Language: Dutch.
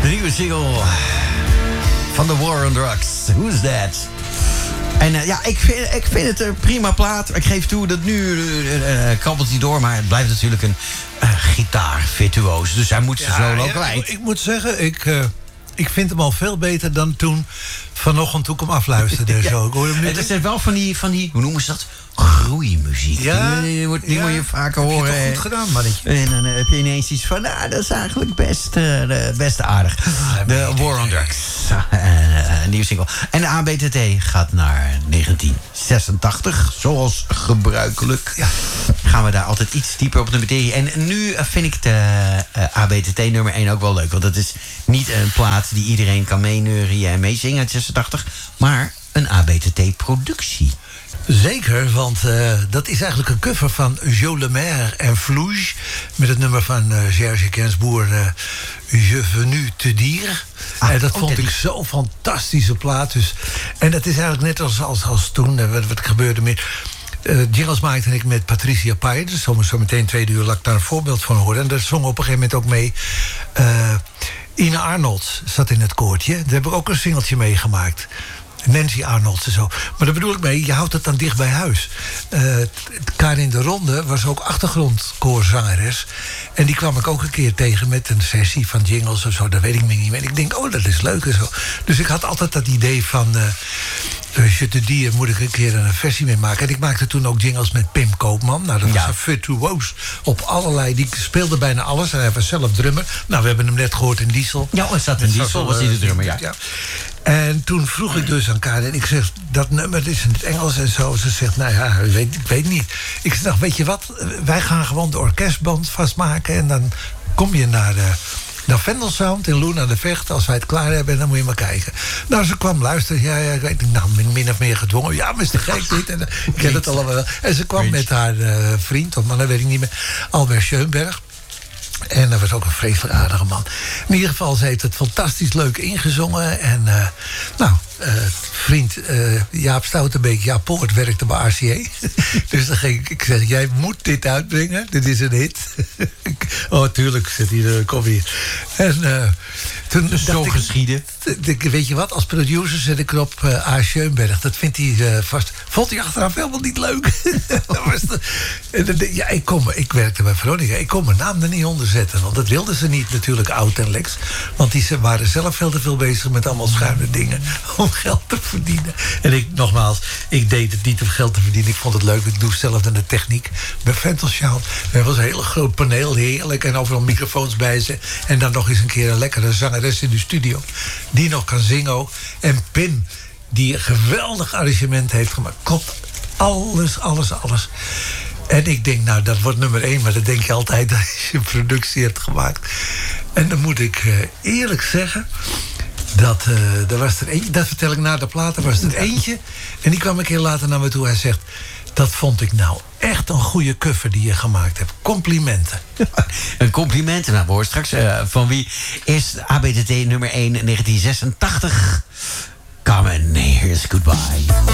De nieuwe single van The War on Drugs. Who's that? En ik vind het een prima plaat. Ik geef toe dat nu kabbelt hij door. Maar het blijft natuurlijk een gitaarvirtuoos. Dus hij moet zijn solo kwijt. Ik moet zeggen, ik vind hem al veel beter dan toen vanochtend toen ik hem afluisterde. Ja. Zo. Ik hoor hem nu. Het is wel van die, hoe noemen ze dat? Groeimuziek. Ja, die moet je vaker horen. Heb je toch goed gedaan, mannetje. En dan heb je ineens iets van, dat is eigenlijk best aardig. De War on Drugs. Een nieuwe single. En de ABTT gaat naar 1986. Zoals gebruikelijk. Ja. Gaan we daar altijd iets dieper op de materie. En nu vind ik de ABTT nummer 1 ook wel leuk. Want dat is niet een plaat die iedereen kan meeneurien en meezingen uit 86. Maar een ABTT-productie. Zeker, want dat is eigenlijk een cover van Jo Le Maire en Flouge. Met het nummer van Serge Gainsbourg, Je venu te dire. En dat vond ik zo'n fantastische plaat. Dus, en dat is eigenlijk net als toen, wat gebeurde meer. Jingles maakte ik met Patricia Pai. Dus zo meteen 2 uur laat ik daar een voorbeeld van horen. En daar zong op een gegeven moment ook mee Ina Arnold zat in het koortje. Daar heb ik ook een singeltje meegemaakt. Nancy Arnold en zo. Maar daar bedoel ik mee, je houdt het dan dicht bij huis. Karin de Ronde was ook achtergrondkoorzangeres. En die kwam ik ook een keer tegen met een sessie van jingles of zo. Dat weet ik niet meer. En ik denk, dat is leuk en zo. Dus ik had altijd dat idee van Je te die moet ik een keer een versie mee maken. En ik maakte toen ook jingles met Pim Koopman. Nou, dat was een virtuoos op allerlei. Die speelde bijna alles. En hij was zelf drummer. Nou, we hebben hem net gehoord in Diesel. Ja, hij zat in Diesel, was hij de drummer, ja. En toen vroeg ik dus aan Karin, ik zeg, dat nummer is in het Engels en zo. Ze zegt, nou ja, ik weet niet. Ik zeg, nou, weet je wat, wij gaan gewoon de orkestband vastmaken. En dan kom je naar Vendelsound in Luna de Vecht. Als wij het klaar hebben, dan moet je maar kijken. Nou, ze kwam luisteren. Ja, ik weet niet, nou, min of meer gedwongen. Ja, maar is te gek dit. En ik ken het allemaal. En ze kwam met haar vriend, of man, dat weet ik niet meer, Albert Schoenberg. En dat was ook een vreselijk aardige man. In ieder geval, ze heeft het fantastisch leuk ingezongen. En vriend Jaap Stoutenbeek, Jaap Poort, werkte bij RCA. Dus dan ging ik zeg, jij moet dit uitbrengen. Dit is een hit. Tuurlijk, zit hier, kom hier. En toen dus zo geschieden. Weet je wat, als producer zet ik erop A. Schoenberg. Dat vindt hij vast. Vond hij achteraf helemaal niet leuk. Ik werkte bij Veronica. Ik kon mijn naam er niet onder zetten. Want dat wilden ze niet natuurlijk, Oud en Lex. Want die waren zelf veel te veel bezig met allemaal schuine dingen. Om geld te verdienen. En ik deed het niet om geld te verdienen. Ik vond het leuk. Ik doe zelf dan de techniek. Bij Ventelsound. Er was een hele groot paneel. Heerlijk. En overal microfoons bij ze. En dan nog eens een keer een lekkere zangeres in de studio. Die nog kan zingen ook. En Pim, die een geweldig arrangement heeft gemaakt. Klopt. Alles. En ik denk, nou, dat wordt nummer 1. Maar dat denk je altijd als je een productie hebt gemaakt. En dan moet ik eerlijk zeggen, dat er was er eentje, dat vertel ik na de plaat, er was er eentje. En die kwam een keer later naar me toe. Hij zegt, dat vond ik nou echt een goede cover die je gemaakt hebt. Complimenten. Een compliment. Nou, we horen straks van wie is ABTT nummer 1 1986. Carmen, here's Goodbye.